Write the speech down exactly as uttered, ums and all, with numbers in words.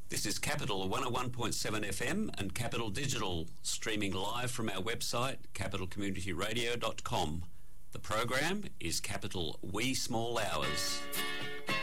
This is Capital one oh one point seven F M and Capital Digital, streaming live from our website, capital community radio dot com. The program is Capital Wee Small Hours.